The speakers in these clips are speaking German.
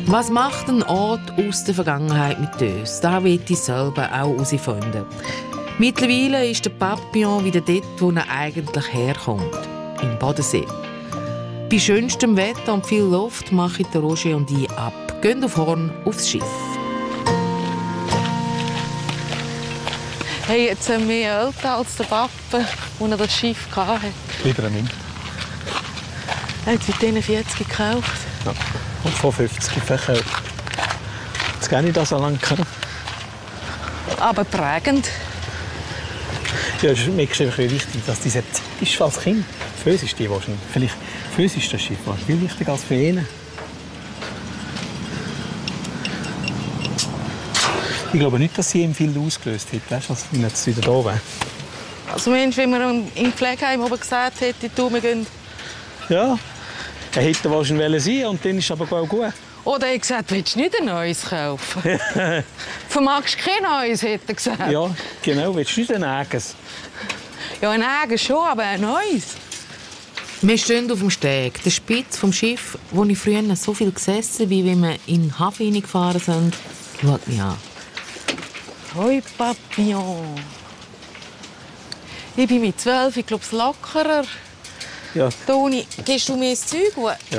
Was macht ein Ort aus der Vergangenheit mit uns? Das will ich selber auch herausfinden. Mittlerweile ist der Papillon wieder dort, wo er eigentlich herkommt. Im Bodensee. Bei schönstem Wetter und viel Luft machen Roger und ich ab. Gehen auf Horn aufs Schiff. Hey, jetzt haben wir mehr älter als der Papa, als er das Schiff hatte. Wieder nicht. Er hat seit diesen 40 gekauft. Ja. Und vor 50 verkauft. Jetzt gar nicht so lange. Aber prägend. Ja, es ist mir wichtig, dass diese Zeit ist als Kind. Für uns ist die wahrscheinlich. Vielleicht für uns ist das Schiff viel wichtiger als für ihn. Ich glaube nicht, dass sie ihm viel ausgelöst hat, weißt, als wenn er jetzt wieder da wäre. Also Mensch, wenn man im Pflegeheim oben gesagt hätte, du, wir gehen... Ja, er hätte wahrscheinlich sein und dann ist es aber auch gut. Oder er hat gesagt, willst du nicht ein neues kaufen? Vermagst du kein neues, hat er gesagt. Ja, genau, willst du nicht ein eigenes? Ja, ein eigenes schon, aber ein neues. Wir stehen auf dem Steg, der Spitz vom Schiff, wo ich früher so viel gesessen bin, wie wir in den Hafen gefahren sind, schaut mich an. Hoi, Papillon. Ich bin mit 12, ich glaube, es lockerer. Ja. Toni, gehst du mir das Zeug? Ja.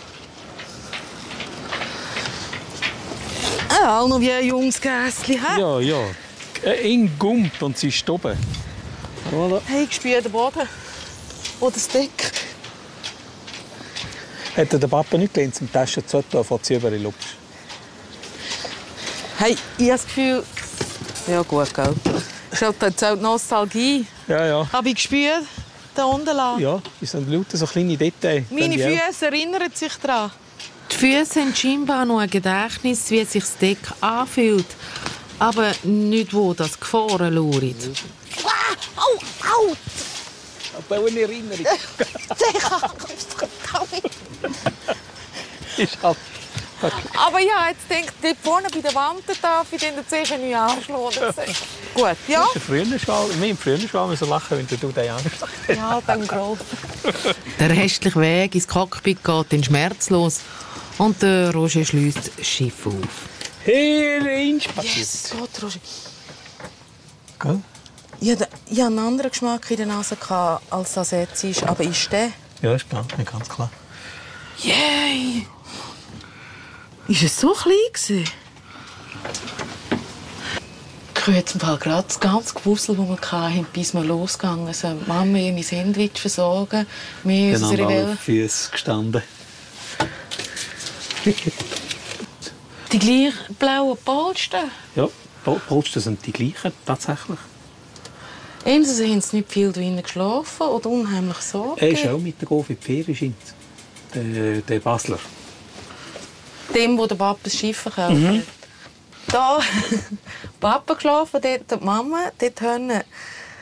Auch noch wie ein junges Gässchen. Ja, ja. Ihn gummt und sie ist oben. Voilà. Hey, ich spüre den Boden. Oder das Deck. Hat der Papa nicht gelernt, zum Taschen zu tun, von sie über die Luft? Hey, ich habe das Gefühl... Ja gut, gell. Das ist halt die Nostalgie. Ja, ja. Habe ich gespürt, da unten lang. Ja, das sind lauter so kleine Details. Meine Füße erinnern sich daran. Die Füße haben scheinbar noch ein Gedächtnis, wie sich das Deck anfühlt. Aber nicht, wo das Gefahren lauert. Au, au! Aber eine Erinnerung. Ist halt... Aber ja, jetzt denkt dort vorne bei der Wand darf ich den sicher nicht anschlagen. Gut, ja? Das ist früher schon. Wir im früher schon müssen lachen, wenn du den anschlagst. Ja, dann groß. Der restliche Weg ins Cockpit geht dann schmerzlos und der Roger schliesst das Schiff auf. Hey, passiert. Yes, Gott, Roger. Gell? Ich hatte einen anderen Geschmack in der Nase, als das jetzt ist. Aber ist der? Ja, ist klar, ganz klar. Yay! Ist es so klein? Ich habe jetzt gerade das ganze Gewusel, das wir hatten, bis wir losgegangen sind. Mama mein Sandwich versorgen, wir Genau, unsere alle Welle. Füße gestanden. Die gleichen blauen Polster. Ja, Polster sind die gleichen, tatsächlich. Entweder haben sie nicht viel drinnen geschlafen oder unheimlich Sorge. Er ist auch mit der Gofi Ferien, der Basler. Dem, wo der Papa das Schiff verkauft hat. Da Papa geschlafen, dort die Mama. Dort haben